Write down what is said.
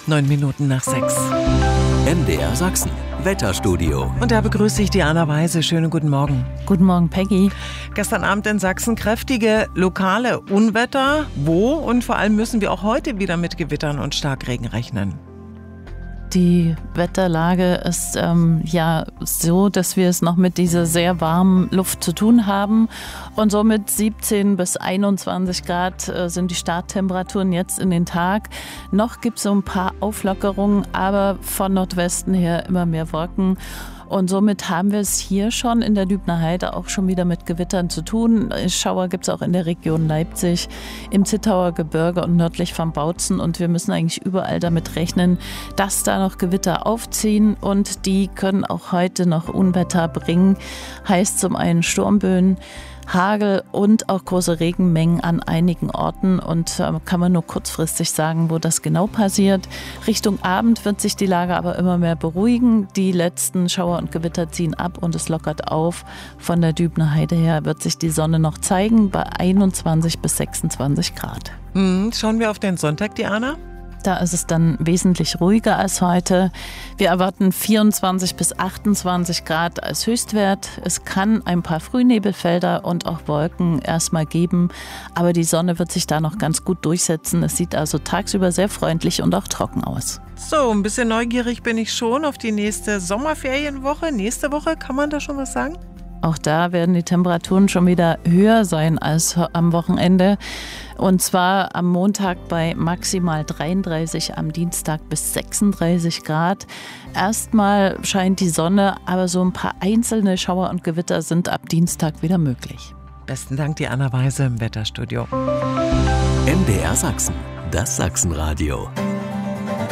6:09. MDR Sachsen, Wetterstudio. Und da begrüße ich Diana Weise. Schönen guten Morgen. Guten Morgen, Peggy. Gestern Abend in Sachsen kräftige lokale Unwetter. Wo? Und vor allem müssen wir auch heute wieder mit Gewittern und Starkregen rechnen. Die Wetterlage ist so, dass wir es noch mit dieser sehr warmen Luft zu tun haben. Und somit 17 bis 21 Grad sind die Starttemperaturen jetzt in den Tag. Noch gibt es so ein paar Auflockerungen, aber von Nordwesten her immer mehr Wolken. Und somit haben wir es hier schon in der Lübner Heide auch schon wieder mit Gewittern zu tun. Schauer gibt es auch in der Region Leipzig, im Zittauer Gebirge und nördlich von Bautzen. Und wir müssen eigentlich überall damit rechnen, dass da noch Gewitter aufziehen. Und die können auch heute noch Unwetter bringen. Heißt zum einen Sturmböen, Hagel und auch große Regenmengen an einigen Orten. Und kann man nur kurzfristig sagen, wo das genau passiert. Richtung Abend wird sich die Lage aber immer mehr beruhigen. Die letzten Schauer und Gewitter ziehen ab und es lockert auf. Von der Lübner Heide her wird sich die Sonne noch zeigen bei 21 bis 26 Grad. Schauen wir auf den Sonntag, Diana. Da ist es dann wesentlich ruhiger als heute. Wir erwarten 24 bis 28 Grad als Höchstwert. Es kann ein paar Frühnebelfelder und auch Wolken erstmal geben, aber die Sonne wird sich da noch ganz gut durchsetzen. Es sieht also tagsüber sehr freundlich und auch trocken aus. So, ein bisschen neugierig bin ich schon auf die nächste Sommerferienwoche. Nächste Woche, kann man da schon was sagen? Auch da werden die Temperaturen schon wieder höher sein als am Wochenende. Und zwar am Montag bei maximal 33, am Dienstag bis 36 Grad. Erstmal scheint die Sonne, aber so ein paar einzelne Schauer und Gewitter sind ab Dienstag wieder möglich. Besten Dank, Diana Weise im Wetterstudio. MDR Sachsen, das Sachsenradio.